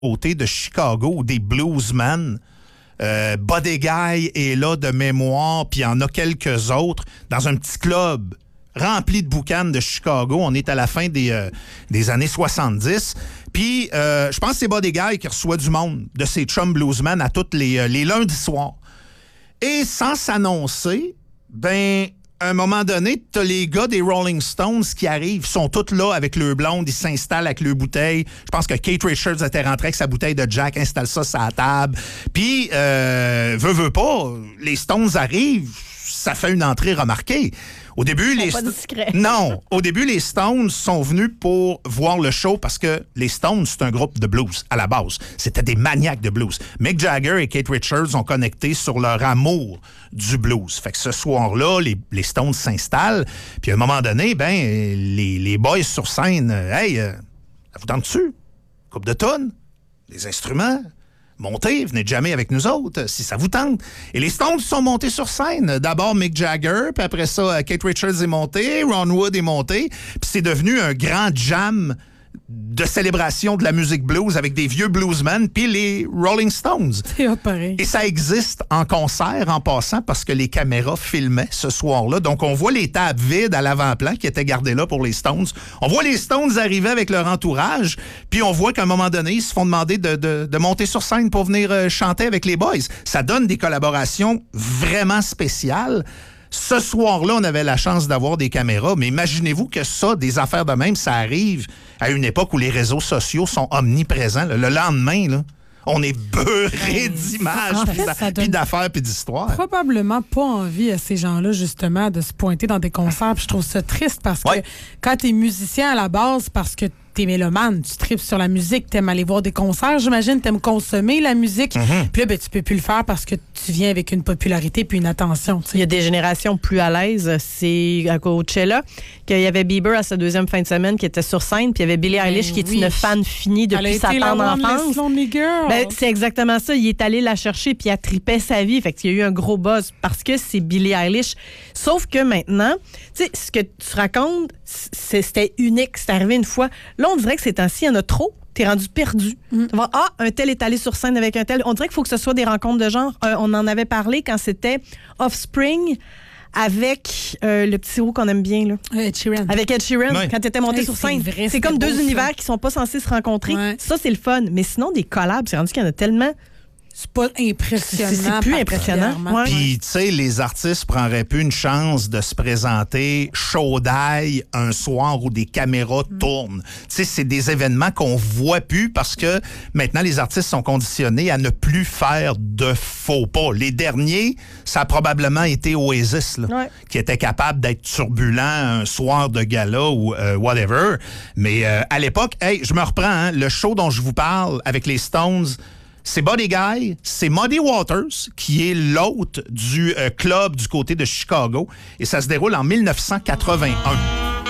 côté de Chicago ou des bluesmen. Buddy Guy est là de mémoire, puis il y en a quelques autres dans un petit club rempli de boucanes de Chicago. On est à la fin des années 70. Puis, je pense que c'est Buddy Guy qui reçoit du monde de ses chums bluesmen à tous les lundis soirs. Et sans s'annoncer, à un moment donné, t'as les gars des Rolling Stones qui arrivent, sont tous là avec le blonde, ils s'installent avec leur bouteille. Je pense que Keith Richards était rentré avec sa bouteille de Jack, installe ça sur la table. Puis, veut pas, les Stones arrivent, ça fait une entrée remarquée. Au début, Non. Au début, les Stones sont venus pour voir le show parce que les Stones, c'est un groupe de blues à la base. C'était des maniaques de blues. Mick Jagger et Keith Richards ont connecté sur leur amour du blues. Fait que ce soir-là, les Stones s'installent. Puis à un moment donné, les boys sur scène, ça vous tente dessus? Coupe de tonnes? Des instruments? Montez, venez jamais avec nous autres, si ça vous tente. Et les Stones sont montés sur scène. D'abord Mick Jagger, puis après ça, Keith Richards est monté, Ron Wood est monté, puis c'est devenu un grand jam de célébration de la musique blues avec des vieux bluesmen puis les Rolling Stones. C'est pareil. Et ça existe en concert, en passant, parce que les caméras filmaient ce soir-là. Donc, on voit les tables vides à l'avant-plan qui étaient gardées là pour les Stones. On voit les Stones arriver avec leur entourage, puis on voit qu'à un moment donné, ils se font demander de monter sur scène pour venir chanter avec les boys. Ça donne des collaborations vraiment spéciales. Ce soir-là, on avait la chance d'avoir des caméras, mais imaginez-vous que ça, des affaires de même, ça arrive à une époque où les réseaux sociaux sont omniprésents. Le lendemain, là, on est beurré d'images, puis d'affaires, puis d'histoires. Probablement pas envie à ces gens-là, justement, de se pointer dans des concerts. Puis je trouve ça triste parce que quand t'es musicien à la base, parce que t'es mélomane, tu tripes sur la musique, t'aimes aller voir des concerts, j'imagine, t'aimes consommer la musique. Puis là, tu peux plus le faire parce que tu viens avec une popularité puis une attention. T'sais. Il y a des générations plus à l'aise. C'est à Coachella qu'il y avait Bieber à sa deuxième fin de semaine qui était sur scène, puis il y avait Billie Eilish qui est une fan finie depuis sa tendre enfance. C'est exactement ça. Il est allé la chercher puis elle tripait sa vie. Fait qu'il y a eu un gros buzz parce que c'est Billie Eilish. Sauf que maintenant, tu sais, ce que tu racontes, c'était unique. C'est arrivé une fois. Là, on dirait que ces temps-ci, il y en a trop. T'es rendu perdu. Tu vas, un tel est allé sur scène avec un tel. On dirait qu'il faut que ce soit des rencontres de genre. On en avait parlé quand c'était Offspring avec le petit héros qu'on aime bien. Là. Ed Sheeran. Avec Ed Sheeran, quand t'étais monté sur scène. C'est comme deux univers qui sont pas censés se rencontrer. Ouais. Ça, c'est le fun. Mais sinon, des collabs, c'est rendu qu'il y en a tellement... C'est pas impressionnant. C'est plus impressionnant. Ouais. Puis, tu sais, les artistes prendraient plus une chance de se présenter chaud d'ail un soir où des caméras tournent. Tu sais, c'est des événements qu'on voit plus parce que maintenant, les artistes sont conditionnés à ne plus faire de faux pas. Les derniers, ça a probablement été Oasis, là, qui était capable d'être turbulent un soir de gala ou whatever. Mais à l'époque, je me reprends, le show dont je vous parle avec les Stones, c'est Buddy Guy, c'est Muddy Waters, qui est l'hôte du club du côté de Chicago. Et ça se déroule en 1981.